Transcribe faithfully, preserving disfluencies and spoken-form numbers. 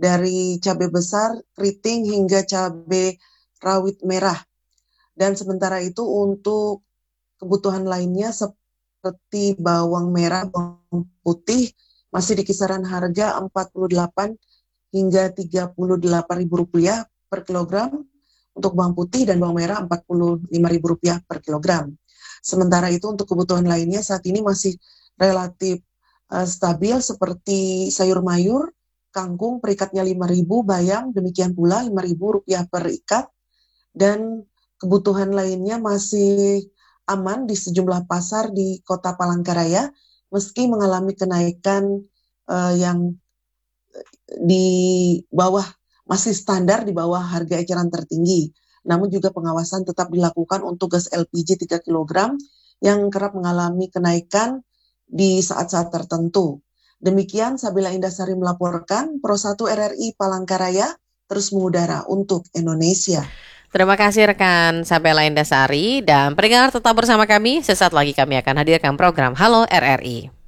dari cabai besar, keriting hingga cabai rawit merah. Dan sementara itu untuk kebutuhan lainnya seperti bawang merah, bawang putih masih di kisaran harga empat puluh delapan hingga tiga puluh delapan ribu rupiah per kilogram untuk bawang putih, dan bawang merah empat puluh lima ribu rupiah per kilogram. Sementara itu untuk kebutuhan lainnya saat ini masih relatif uh, stabil seperti sayur mayur, kangkung perikatnya lima ribu, bayam demikian pula lima ribu rupiah per ikat, dan kebutuhan lainnya masih aman di sejumlah pasar di Kota Palangkaraya meski mengalami kenaikan uh, yang di bawah, masih standar di bawah harga eceran tertinggi. Namun juga pengawasan tetap dilakukan untuk gas L P G tiga kilogram yang kerap mengalami kenaikan di saat-saat tertentu. Demikian Sabila Indasari melaporkan, Pro satu R R I Palangkaraya terus mengudara untuk Indonesia. Terima kasih rekan Sabela Indasari, dan pendengar tetap bersama kami. Sesaat lagi kami akan hadirkan program Halo R R I.